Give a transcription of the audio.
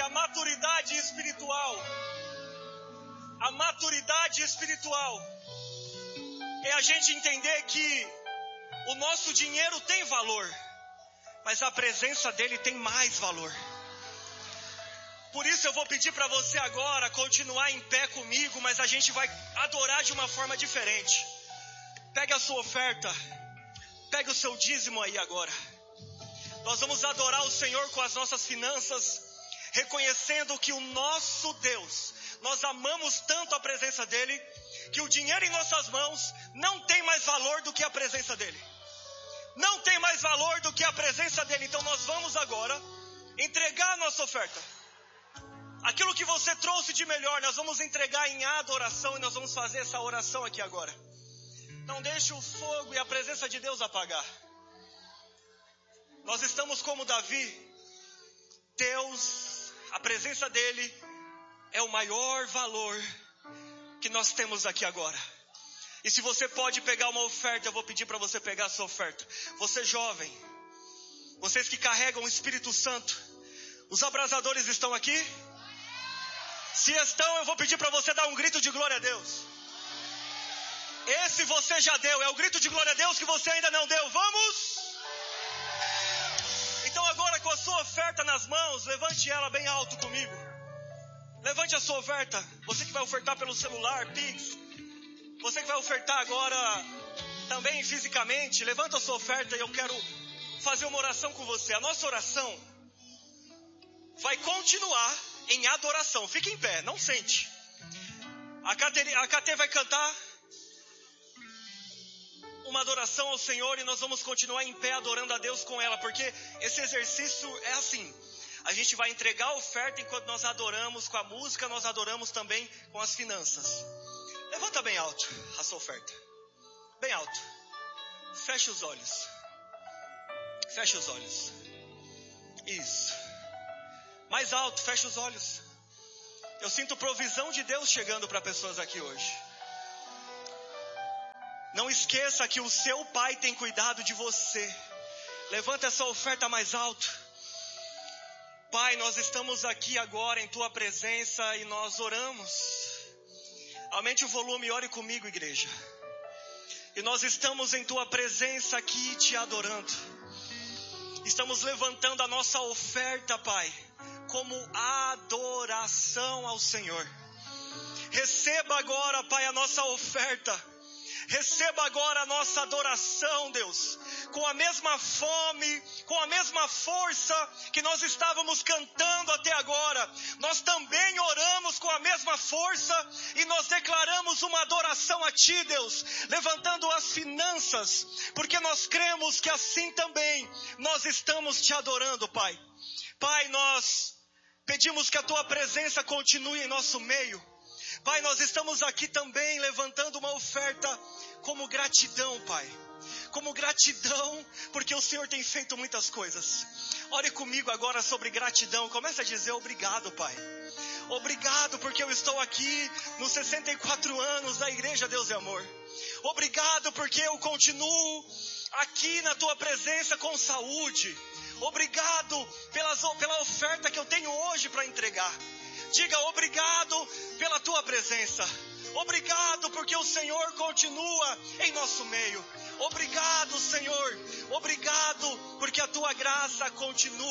a maturidade espiritual é a gente entender que o nosso dinheiro tem valor, mas a presença dele tem mais valor. Por isso eu vou pedir para você agora continuar em pé comigo, mas a gente vai adorar de uma forma diferente. Pegue a sua oferta, pegue o seu dízimo aí agora. Nós vamos adorar o Senhor com as nossas finanças, reconhecendo que o nosso Deus, nós amamos tanto a presença dele, que o dinheiro em nossas mãos não tem mais valor do que a presença dele. Não tem mais valor do que a presença dele. Então nós vamos agora entregar a nossa oferta. Aquilo que você trouxe de melhor, nós vamos entregar em adoração e nós vamos fazer essa oração aqui agora. Não deixe o fogo e a presença de Deus apagar. Nós estamos como Davi. Deus, a presença dele é o maior valor que nós temos aqui agora. E se você pode pegar uma oferta, eu vou pedir para você pegar a sua oferta. Você jovem, vocês que carregam o Espírito Santo, os abrasadores estão aqui? Se estão, eu vou pedir para você dar um grito de glória a Deus. Esse você já deu, é o grito de glória a Deus que você ainda não deu. Vamos! Então agora com a sua oferta nas mãos, levante ela bem alto comigo. Levante a sua oferta. Você que vai ofertar pelo celular, Pix. Você que vai ofertar agora também fisicamente, levanta a sua oferta e eu quero fazer uma oração com você. A nossa oração vai continuar em adoração. Fique em pé, não sente. A KT vai cantar uma adoração ao Senhor e nós vamos continuar em pé adorando a Deus com ela, porque esse exercício é assim. A gente vai entregar a oferta enquanto nós adoramos com a música, nós adoramos também com as finanças. Levanta bem alto a sua oferta. Bem alto. Feche os olhos. Feche os olhos. Isso. Mais alto, feche os olhos. Eu sinto provisão de Deus chegando para pessoas aqui hoje. Não esqueça que o seu Pai tem cuidado de você. Levanta essa oferta mais alto. Pai, nós estamos aqui agora em Tua presença e nós oramos. Aumente o volume e ore comigo, igreja. E nós estamos em Tua presença aqui te adorando. Estamos levantando a nossa oferta, Pai, como adoração ao Senhor. Receba agora, Pai, a nossa oferta. Receba agora a nossa adoração, Deus, com a mesma fome, com a mesma força que nós estávamos cantando até agora. Nós também oramos com a mesma força e nós declaramos uma adoração a Ti, Deus, levantando as finanças, porque nós cremos que assim também nós estamos Te adorando, Pai. Pai, nós pedimos que a Tua presença continue em nosso meio. Pai, nós estamos aqui também levantando uma oferta como gratidão, Pai. Como gratidão, porque o Senhor tem feito muitas coisas. Ore comigo agora sobre gratidão. Comece a dizer obrigado, Pai. Obrigado porque eu estou aqui nos 64 anos da Igreja Deus e Amor. Obrigado porque eu continuo aqui na Tua presença com saúde. Obrigado pela oferta que eu tenho hoje para entregar. Diga obrigado pela Tua presença. Obrigado porque o Senhor continua em nosso meio. Obrigado, Senhor. Obrigado porque a Tua graça continua